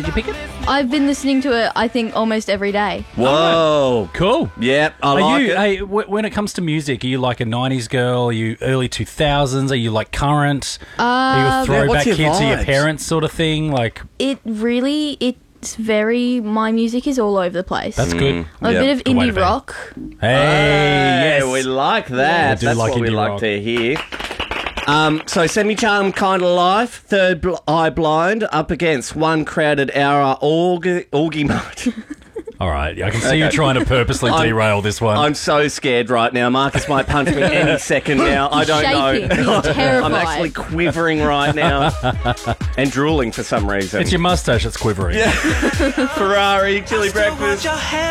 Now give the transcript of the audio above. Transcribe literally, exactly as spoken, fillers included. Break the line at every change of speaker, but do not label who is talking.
you pick it?
I've been listening to it, I think, almost every day.
Whoa.
Cool.
Yep, I
Are
like
you,
it.
Hey, w- when it comes to music, are you like a nineties girl? Are you early two thousands? Are you like current?
Uh,
are you a
Yeah,
throwback
what's your
kid to your
vibes?
parents sort of thing? Like,
It really, it's very, my music is all over the place.
that's good.
I'm
Yeah,
a bit of
good way to
indie
be.
rock.
Hey,
Hey,
yes.
we like that.
We do
That's
like
what we
indie
like
rock.
to hear. Um, so Semi-Charmed Kind of Life, Third Bl- Eye Blind, up against One Crowded Hour, Augie, Augie Mode.
All right, I can see you trying to purposely
I'm-
derail this one.
I'm so scared right now. Marcus might punch me any second now. I don't
Shaking.
know.
He's terrified.
I'm actually quivering right now and drooling for some reason.
It's your mustache that's quivering.
Ferrari, chili breakfast.